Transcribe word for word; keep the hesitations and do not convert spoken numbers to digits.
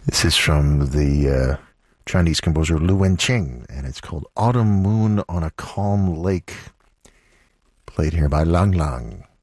This is from the uh, Chinese composer Lu Wenqing, and it's called Autumn Moon on a Calm Lake, played here by Lang Lang.